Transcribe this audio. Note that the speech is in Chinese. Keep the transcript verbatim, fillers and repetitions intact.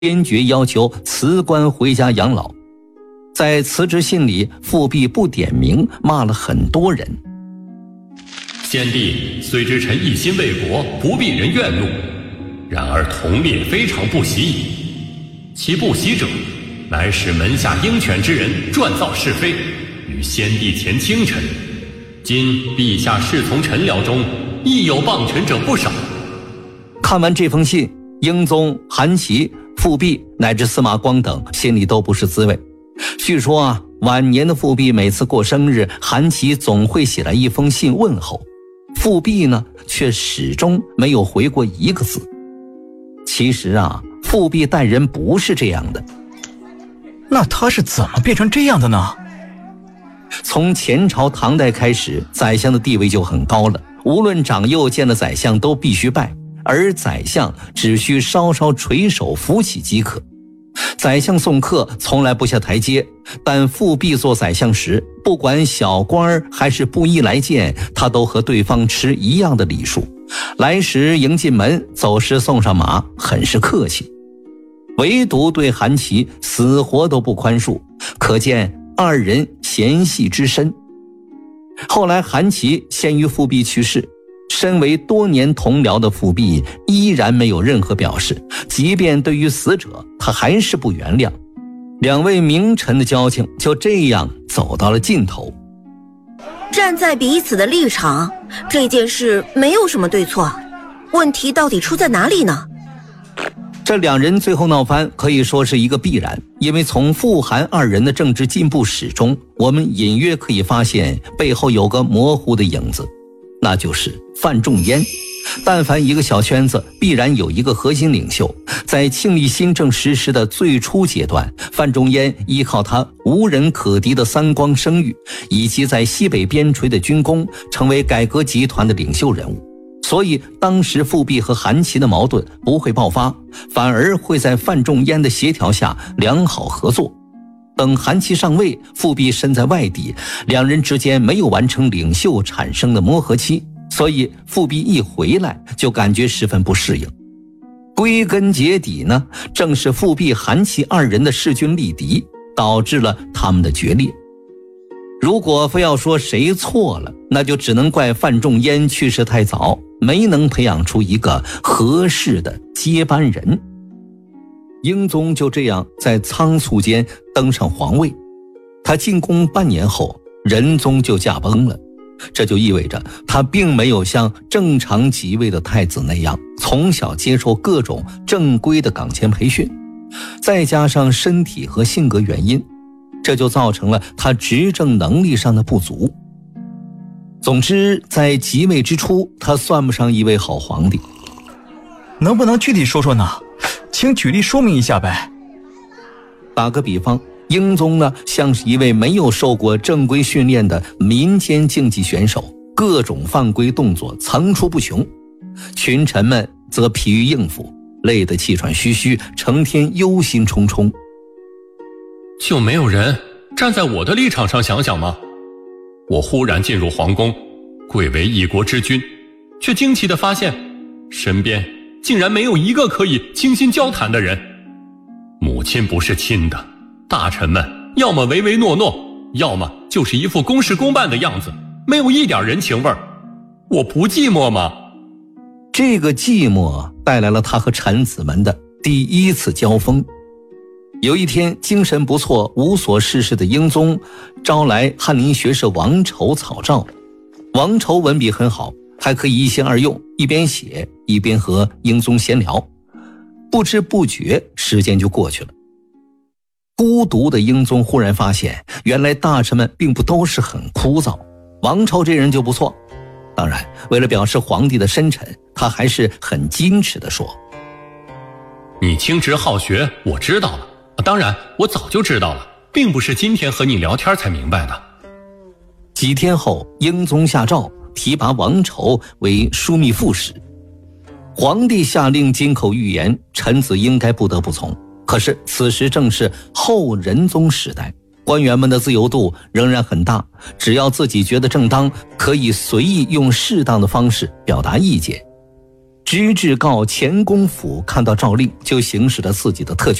坚决要求辞官回家养老。在辞职信里，富弼不点名骂了很多人。 先帝虽知臣一心为国，不避人怨怒，然而同列非常不喜。其不喜者，乃使门下鹰犬之人撰造是非，与先帝前轻臣。今陛下侍从臣僚中，亦有谤臣者不少。 看完这封信，英宗、韩琦、富弼乃至司马光等心里都不是滋味。据说啊，晚年的富弼每次过生日，韩琦总会写来一封信问候，富弼呢却始终没有回过一个字。其实啊，富弼待人不是这样的。 那他是怎么变成这样的呢？ 从前朝唐代开始，宰相的地位就很高了，无论长幼见了宰相都必须拜，而宰相只需稍稍垂手扶起即可。宰相送客从来不下台阶，但富弼做宰相时，不管小官还是布衣来见，他都和对方持一样的礼数，来时迎进门，走时送上马，很是客气。唯独对韩琦死活都不宽恕，可见二人嫌隙之深。后来韩琦先于富弼去世，身为多年同僚的富弼依然没有任何表示，即便对于死者他还是不原谅。两位名臣的交情就这样走到了尽头。 站在彼此的立场，这件事没有什么对错，问题到底出在哪里呢？ 这两人最后闹翻可以说是一个必然，因为从富韩二人的政治进步史中，我们隐约可以发现背后有个模糊的影子，那就是范仲淹。但凡一个小圈子，必然有一个核心领袖。在庆历新政实施的最初阶段，范仲淹依靠他无人可敌的三光声誉，以及在西北边陲的军功，成为改革集团的领袖人物。所以当时富弼和韩琦的矛盾不会爆发，反而会在范仲淹的协调下良好合作。等韩琦上位，富弼身在外地，两人之间没有完成领袖产生的磨合期，所以富弼一回来就感觉十分不适应。归根结底呢，正是富弼韩琦二人的势均力敌，导致了他们的决裂。如果非要说谁错了，那就只能怪范仲淹去世太早，没能培养出一个合适的接班人。英宗就这样在仓促间登上皇位。他进宫半年后，仁宗就驾崩了。这就意味着他并没有像正常即位的太子那样从小接受各种正规的岗前培训，再加上身体和性格原因，这就造成了他执政能力上的不足。总之，在即位之初，他算不上一位好皇帝。 能不能具体说说呢？请举例说明一下呗。 打个比方，英宗呢，像是一位没有受过正规训练的民间竞技选手，各种犯规动作层出不穷，群臣们则疲于应付，累得气喘吁吁，成天忧心忡忡。 就没有人站在我的立场上想想吗？我忽然进入皇宫，贵为一国之君，却惊奇地发现身边竟然没有一个可以倾心交谈的人。母亲不是亲的，大臣们要么唯唯诺诺，要么就是一副公事公办的样子，没有一点人情味儿。我不寂寞吗？ 这个寂寞带来了他和臣子们的第一次交锋。有一天，精神不错、无所事事的英宗招来翰林学士王稠草诏。王稠文笔很好，还可以一心二用，一边写一边和英宗闲聊。不知不觉时间就过去了。孤独的英宗忽然发现，原来大臣们并不都是很枯燥，王稠这人就不错。当然，为了表示皇帝的深沉，他还是很矜持地说： 你清直好学，我知道了，当然我早就知道了，并不是今天和你聊天才明白的。 几天后，英宗下诏提拔王稠为枢密副使。皇帝下令金口玉言，臣子应该不得不从。可是此时正是后仁宗时代，官员们的自由度仍然很大，只要自己觉得正当，可以随意用适当的方式表达意见。 直至告前公府看到诏令，就行使了自己的特权。